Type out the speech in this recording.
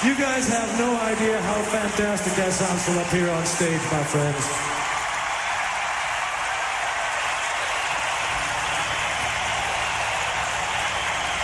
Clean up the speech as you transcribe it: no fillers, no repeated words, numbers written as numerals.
You guys have no idea how fantastic that sounds from up here on stage, my friends.